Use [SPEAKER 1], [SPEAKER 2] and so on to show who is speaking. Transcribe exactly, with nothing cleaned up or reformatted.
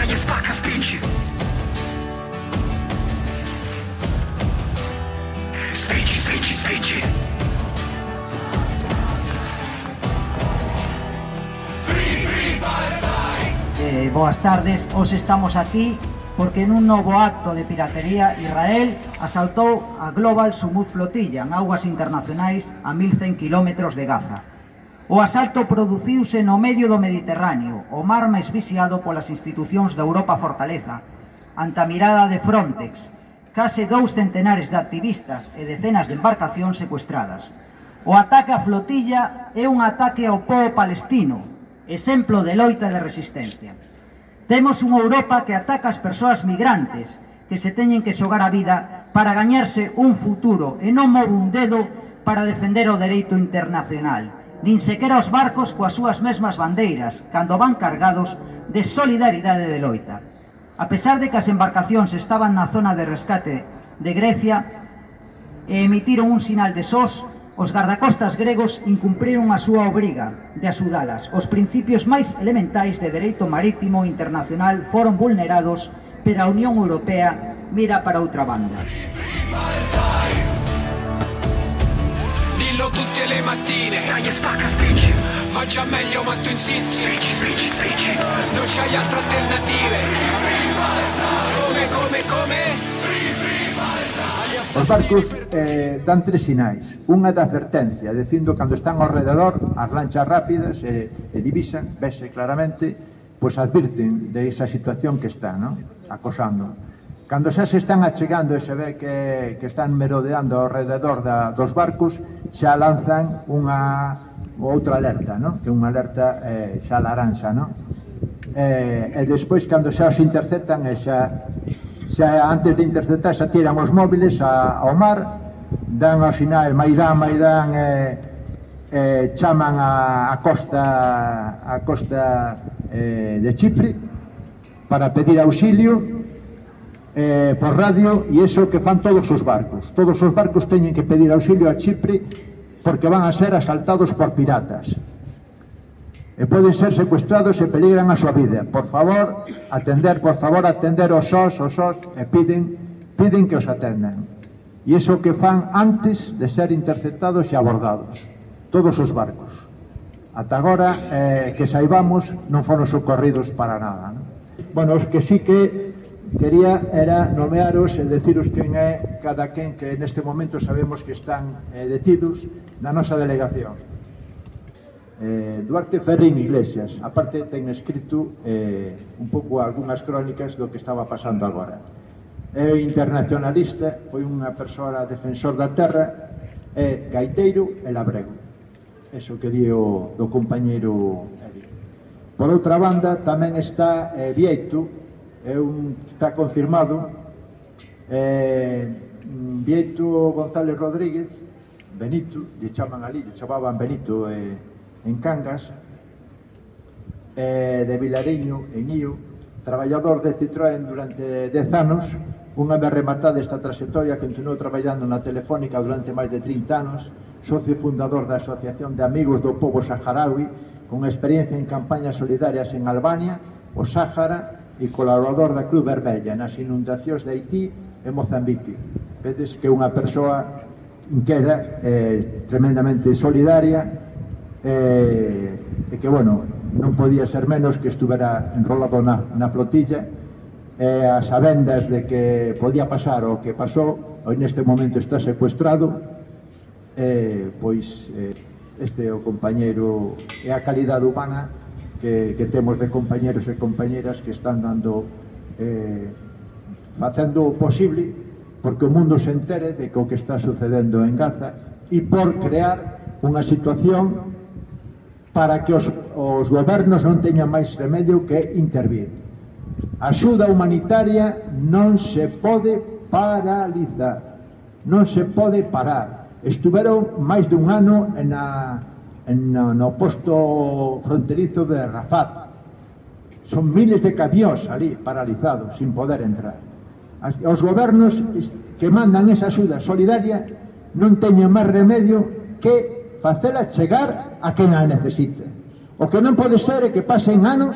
[SPEAKER 1] e spacca spingi. Spingi, spingi, spingi. Free, free Palestine.
[SPEAKER 2] Eh, boas tardes, hoxe estamos aquí porque nun novo acto de piratería Israel asaltou a Global Sumud Flotilla en augas internacionais a mil cen kilómetros de Gaza. O asalto produciuse no medio do Mediterráneo, o mar máis vixiado polas institucións da Europa Fortaleza, ante a mirada de Frontex, case dous centenares de activistas e decenas de embarcacións secuestradas. O ataque á flotilla é un ataque ao pobo palestino, exemplo de loita de resistencia. Temos unha Europa que ataca as persoas migrantes, que se teñen que xogar a vida para gañarse un futuro e non move un dedo para defender o dereito internacional, nin sequera os barcos coas súas mesmas bandeiras, cando van cargados de solidaridade de loita. A pesar de que as embarcacións estaban na zona de rescate de Grecia e emitiron un sinal de S O S, os gardacostas gregos incumpriron a súa obriga de axudalas. Os principios máis elementais de dereito marítimo internacional foron vulnerados, pero a Unión Europea mira para outra banda.
[SPEAKER 1] Dillo tutte le mattine, dai e spacca spingi. Fa già meglio ma tu insisti. Spingi, spingi, spingi. Non c'hai altre alternative. Come, come, come?
[SPEAKER 3] Os barcos eh, dan tres sinais. Unha da advertencia, dicindo cando están ao rededor, as lanchas rápidas e, e divisan, vese claramente, pois advirten de esa situación que está, ¿no? Acosando. Cando xa se están achegando e se ve que, que están merodeando ao rededor da, dos barcos, xa lanzan unha outra alerta, ¿no? Que é unha alerta eh, xa laranxa, ¿no? Eh, e despois, cando xa os interceptan, e xa, xa antes de interceptar, xa tiran os móviles a, ao mar, dan os sinais Maidán, Maidán, e eh, chaman a, a costa, a costa eh, de Chipre para pedir auxilio eh, por radio, e iso que fan todos os barcos. Todos os barcos teñen que pedir auxilio a Chipre porque van a ser asaltados por piratas e poden ser secuestrados e peligran a súa vida. Por favor, atender, por favor, atender os S O S, os S O S, e piden, piden que os atendan. E iso que fan antes de ser interceptados e abordados. Todos os barcos. Ata agora, eh, que saibamos, non foron socorridos para nada, ¿no? Bueno, os que sí que quería era nomearos e deciros quen é cada quen que neste momento sabemos que están eh, detidos na nosa delegación. Eh, Duarte Ferrín Iglesias, aparte ten escrito eh, un pouco algunhas crónicas do que estaba pasando agora. É internacionalista, foi unha persoa defensor da terra, é gaiteiro e labrego. Eso que di o do compañeiro Edi. Por outra banda, tamén está eh, Vieito, é un, está confirmado, eh, Vieito González Rodríguez, Benito, lle chaman ali, lle chamaban Benito, eh, en Cangas, eh, de Vilariño, en Ío, traballador de Citroën durante dez anos, unha vez rematada esta trayectoria, continuou traballando na Telefónica durante máis de trinta anos, socio fundador da Asociación de Amigos do Pobo Saharaui, con experiencia en campañas solidarias en Albania, o Sáhara, e colaborador da Cruz Vermella nas inundacións de Haití e Mozambique. Vedes que unha persoa inqueda, eh, tremendamente solidaria, eh, e que, bueno, non podía ser menos que estuvera enrolado na, na flotilla, e eh, a sabendas de que podía pasar o que pasou, hoy neste momento está secuestrado, eh, pois eh, este é o compañeiro, é a calidade humana que, que temos de compañeros e compañeras que están dando eh, facendo o posible porque o mundo se entere de que o que está sucedendo en Gaza, e por crear unha situación para que os, os gobernos non teñan máis remedio que intervir. A axuda humanitaria non se pode paralizar, non se pode parar. Estuveron máis dun ano na, en, no posto fronterizo de Rafat. Son miles de camións ali paralizados, sin poder entrar. As, os gobernos que mandan esa axuda solidaria non teñen máis remedio que facela chegar a quen a necesite. O que non pode ser é que pasen anos